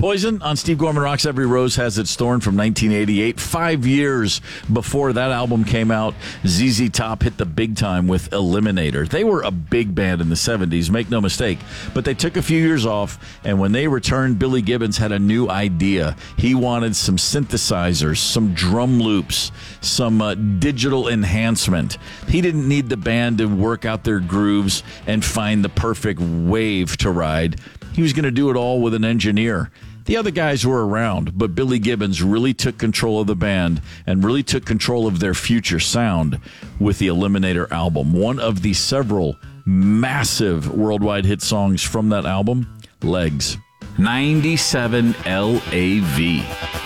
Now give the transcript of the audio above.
Poison on Steve Gorman Rocks. Every Rose Has Its Thorn from 1988. 5 years before that album came out, ZZ Top hit the big time with Eliminator. They were a big band in the 70s, make no mistake, but they took a few years off, and when they returned, Billy Gibbons had a new idea. He wanted some synthesizers, some drum loops, some digital enhancement. He didn't need the band to work out their grooves and find the perfect wave to ride. He was going to do it all with an engineer. The other guys were around, but Billy Gibbons really took control of the band and really took control of their future sound with the Eliminator album. One of the several massive worldwide hit songs from that album, Legs. 97 LAV.